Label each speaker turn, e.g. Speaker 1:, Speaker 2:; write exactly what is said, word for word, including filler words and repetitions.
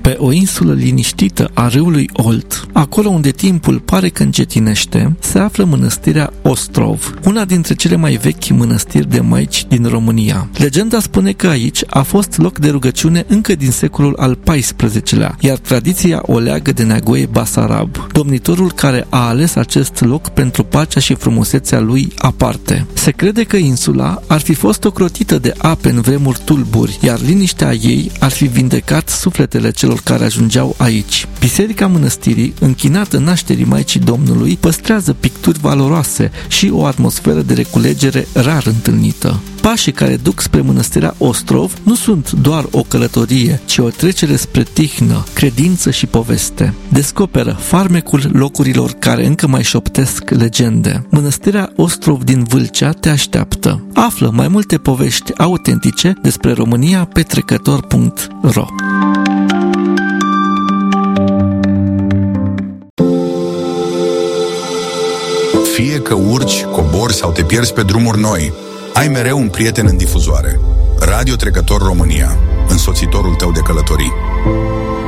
Speaker 1: pe o insulă liniștită a râului Olt, acolo unde timpul pare că încetinește, se află mănăstirea Ostrov, una dintre cele mai vechi mănăstiri de maici din România. Legenda spune că aici a fost loc de rugăciune încă din secolul al paisprezecelea, iar tradiția o leagă de Neagoe Basarab, domnitorul care a ales acest loc pentru pacea și frumusețea lui aparte. Se crede că insula ar fi fost ocrotită de ape în vremuri tulburi, iar liniștea ei ar fi vindecat sufletele celor care ajungeau aici. Biserica mănăstirii, închinată nașterii Maicii Domnului, păstrează picturi valoroase și o atmosferă de reculegere rar întâlnită. Pașii care duc spre mănăstirea Ostrov nu sunt doar o călătorie, ci o trecere spre tihnă, credință și poveste. Descoperă farmecul locurilor care încă mai șoptesc legende. Mănăstirea Ostrov din Vâlcea te așteaptă. Află mai multe povești autentice despre România pe trecător punct ro.
Speaker 2: Fie că urci, cobori sau te pierzi pe drumuri noi, ai mereu un prieten în difuzoare. Radio Trecător România, însoțitorul tău de călătorii.